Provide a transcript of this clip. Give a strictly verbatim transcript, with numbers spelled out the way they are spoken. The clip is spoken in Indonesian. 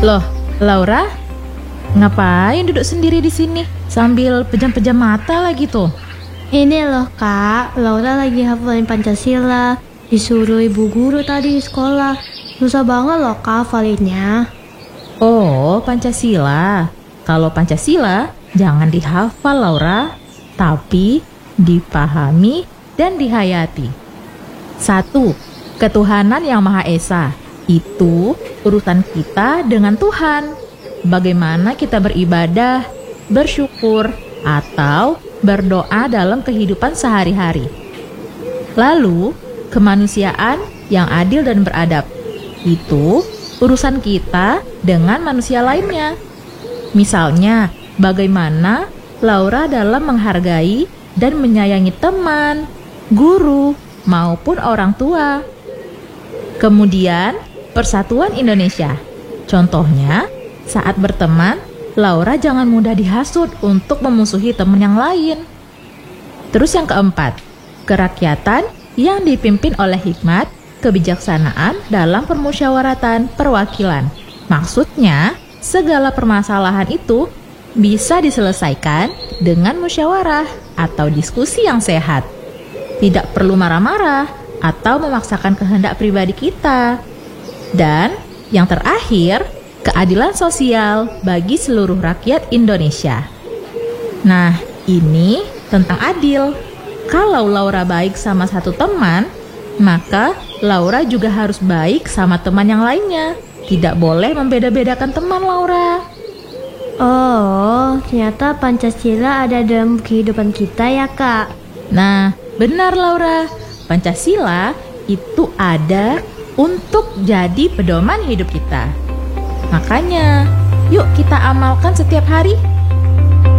Loh, Laura, ngapain duduk sendiri di sini sambil pejam-pejam mata lagi tuh? Ini loh kak, Laura lagi hafalin Pancasila. Disuruh ibu guru tadi di sekolah. Susah banget loh kak hafalinnya. Oh, Pancasila. Kalau Pancasila, jangan dihafal Laura, tapi dipahami dan dihayati. Satu, ketuhanan yang Maha Esa. Itu urusan kita dengan Tuhan. Bagaimana kita beribadah, bersyukur, atau berdoa dalam kehidupan sehari-hari. Lalu, kemanusiaan yang adil dan beradab. Itu urusan kita dengan manusia lainnya. Misalnya, bagaimana Laura dalam menghargai dan menyayangi teman, guru, maupun orang tua. Kemudian, persatuan Indonesia. Contohnya, saat berteman, Laura jangan mudah dihasut untuk memusuhi teman yang lain. Terus yang keempat, kerakyatan yang dipimpin oleh hikmat, kebijaksanaan dalam permusyawaratan perwakilan. Maksudnya, segala permasalahan itu bisa diselesaikan dengan musyawarah atau diskusi yang sehat. Tidak perlu marah-marah atau memaksakan kehendak pribadi kita. Dan yang terakhir, keadilan sosial bagi seluruh rakyat Indonesia. Nah, ini tentang adil. Kalau Laura baik sama satu teman, maka Laura juga harus baik sama teman yang lainnya. Tidak boleh membeda-bedakan teman, Laura. Oh, ternyata Pancasila ada dalam kehidupan kita ya kak. Nah, benar Laura. Pancasila itu ada untuk jadi pedoman hidup kita. Makanya, yuk kita amalkan setiap hari.